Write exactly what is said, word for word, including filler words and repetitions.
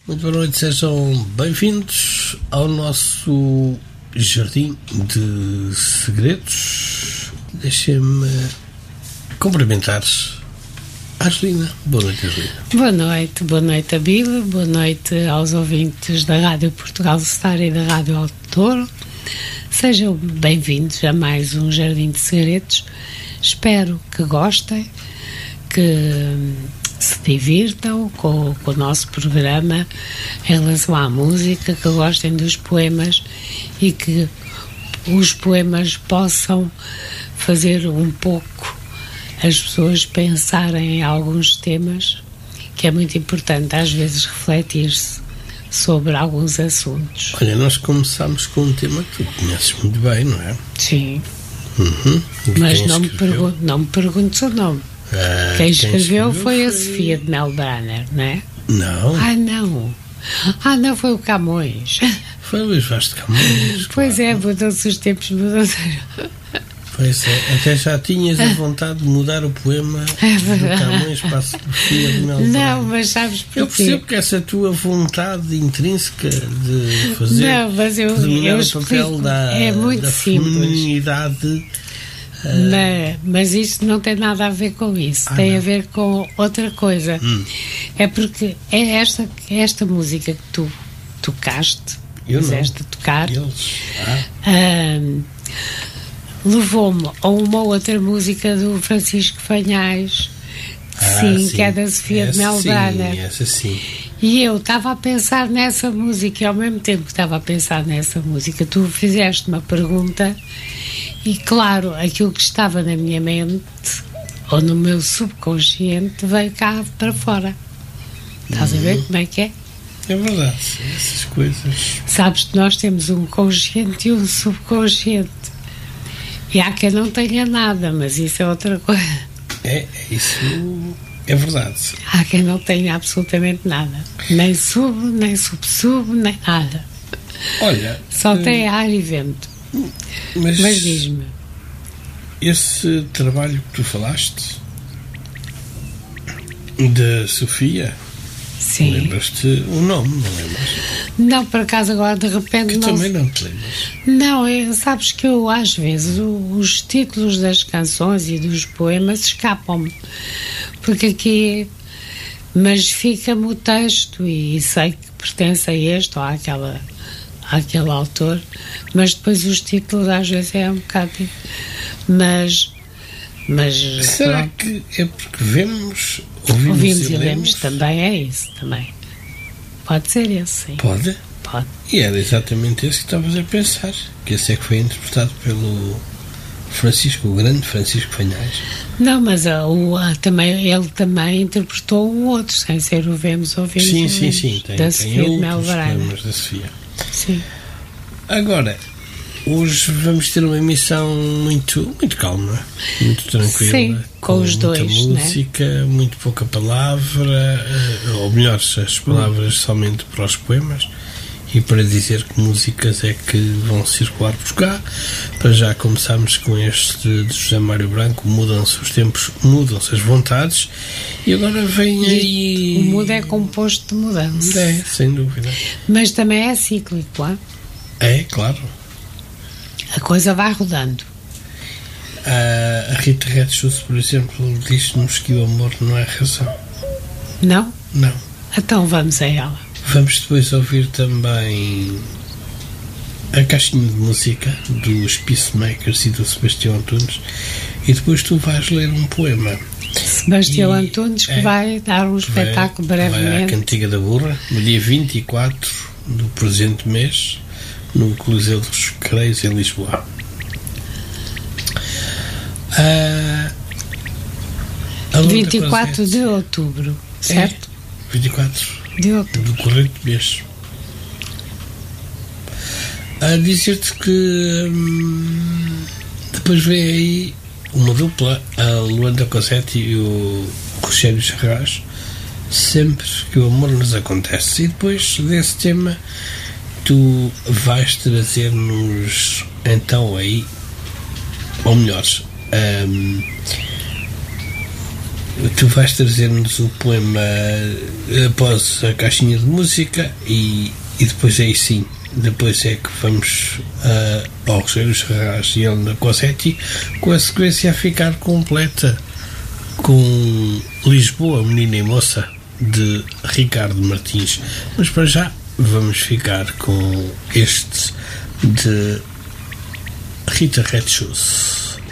Muito boa noite, sejam bem-vindos ao nosso Jardim de Segredos. Deixem-me cumprimentar a Angelina. Boa noite, Angelina. Boa noite, boa noite a Bila, boa noite aos ouvintes da Rádio Portugal Star e da Rádio Alto Douro. Sejam bem-vindos a mais um Jardim de Segredos. Espero que gostem, que se divirtam com, com o nosso programa em relação à música, que gostem dos poemas e que os poemas possam fazer um pouco as pessoas pensarem em alguns temas, que é muito importante às vezes refletir-se sobre alguns assuntos. Olha, nós começámos com um tema que tu conheces muito bem, não é? Sim. Uhum. Mas não me, pergun- não me perguntes o nome. Ah, quem, escreveu quem escreveu foi a foi... Sofia de Melbrenner, não é? Não. Ah, não. Ah, não, foi o Camões. Foi o Luís Vaz de Camões. Pois claro. é, mudou-se os tempos, mudou-se. Pois é, até já tinhas a vontade de mudar o poema É do Camões para a Sofia de Melbrenner. Não, mas sabes porquê? Eu percebo que essa tua vontade intrínseca de fazer, Não, mas eu, dominar eu o papel explico. da, É muito da simples. feminilidade. Mas, mas isto não tem nada a ver com isso, Ah, tem não. a ver com outra coisa. Hum. É porque é esta, esta música que tu tocaste, Eu não. fizeste tocar, Eles. Ah, ahm, levou-me a uma outra música do Francisco Fanhais, ah, sim, que é da Sofia de essa sim, Melbrenner. essa sim. E eu estava a pensar nessa música, e ao mesmo tempo que estava a pensar nessa música, tu fizeste uma pergunta, e claro, aquilo que estava na minha mente, ou no meu subconsciente, veio cá para fora. Estás Uhum. a ver como é que é? É verdade, essas coisas. Sabes que nós temos um consciente e um subconsciente. E há quem não tenha nada, mas isso é outra coisa. É, isso é verdade. Há quem não tenha absolutamente nada. Nem sub, nem sub-sub, nem nada. Olha, Só hum, tem ar e vento. mas, Mas diz-me. esse trabalho que tu falaste da Sofia, Sim. lembras-te o nome, não lembras? Não, por acaso agora de repente Que não. também não te lembras. Não, é, sabes que eu às vezes o- os títulos das canções e dos poemas escapam-me. Porque aqui. Mas fica-me o texto e sei que pertence a este ou àquela, àquele autor, mas depois os títulos às vezes é um bocado. Mas. Mas. Será pronto, que é porque vemos, ouvimos, ouvimos e e lemos lemos? também, é isso também. Pode ser esse, sim. Pode. Pode. E era exatamente esse que estavas a pensar, que esse é que foi interpretado pelo Francisco, o grande Francisco Fanhais. Não, mas a, o, a, também, ele também interpretou um outro, sem ser o Vemos, Ouvimos. Sim, e sim, Lemos, sim, tem, da tem Sofia de outros Melbrenner. poemas da Sofia. Sim. Agora, hoje vamos ter uma emissão muito, muito calma, muito tranquila. Sim, com os muita dois, né? música, muito pouca palavra, eh, ou melhor, as palavras somente para os poemas. E para dizer que músicas é que vão circular por cá. Para já começamos com este de José Mário Branco, mudam-se os tempos, mudam-se as vontades, e agora vem aí... O mudo é composto de mudança. É, sem dúvida. Mas também é cíclico, hein? É, claro. A coisa vai rodando. A, a Rita Red Shoes, por exemplo, diz-nos que o amor não é razão. Não? Não. Então vamos a ela. Vamos depois ouvir também a caixinha de música dos Peacemakers e do Sebastião Antunes, e depois tu vais ler um poema. Sebastião E- Antunes, que é, vai dar um que vai- espetáculo Vai à brevemente. Cantiga da Burra, no dia vinte e quatro do presente mês, no Coliseu dos Recreios, em Lisboa. Ah, a Luanda vinte e quatro Cosete- de outubro, certo? É, vinte e quatro De outubro. do corrente mês. A dizer-te que hum, depois vem aí uma dupla, a Luanda Cosete e o Rogério Charras, sempre que o amor nos acontece. E depois desse tema tu vais trazer-nos então aí, ou melhor, hum, tu vais trazer-nos o poema após a caixinha de música e, e depois aí sim, depois é que vamos uh, ao Rogério Charras e Helena Cossetti, com a sequência a ficar completa com Lisboa, Menina e Moça, de Ricardo Martins. Mas para já vamos ficar com este de Rita Red Shoes.